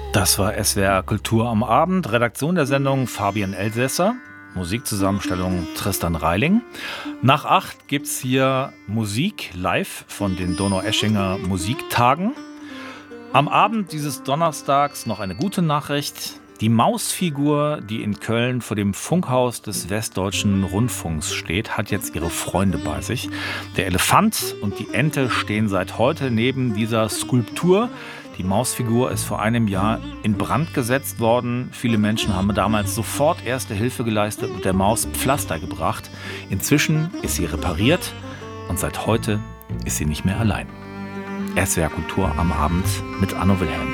Das war SWR Kultur am Abend. Redaktion der Sendung Fabian Elsässer. Musikzusammenstellung Tristan Reiling. Nach 8 gibt's hier Musik live von den Donaueschinger Musiktagen. Am Abend dieses Donnerstags noch eine gute Nachricht. Die Mausfigur, die in Köln vor dem Funkhaus des Westdeutschen Rundfunks steht, hat jetzt ihre Freunde bei sich. Der Elefant und die Ente stehen seit heute neben dieser Skulptur. Die Mausfigur ist vor einem Jahr in Brand gesetzt worden. Viele Menschen haben damals sofort erste Hilfe geleistet und der Maus Pflaster gebracht. Inzwischen ist sie repariert und seit heute ist sie nicht mehr allein. SWR Kultur am Abend mit Anno Wilhelm.